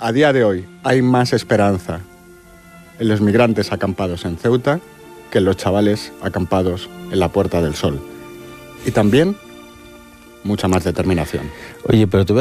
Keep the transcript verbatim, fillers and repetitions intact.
a día de hoy hay más esperanza en los migrantes acampados en Ceuta que en los chavales acampados en la Puerta del Sol. Y también mucha más determinación. Oye, pero te voy a